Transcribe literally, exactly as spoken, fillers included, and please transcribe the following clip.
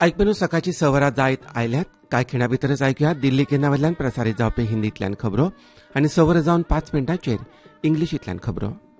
आयकून सकाळची स वरां जायत आयल्यात. कांय खिणा भितरच आयकुया दिल्ली केंद्रावयल्यान प्रसारीत जावपी हिंदींतल्यान खबरो आनी स वरां जावन पांच मिनटांचेर इंग्लिशींतल्यान खबरो.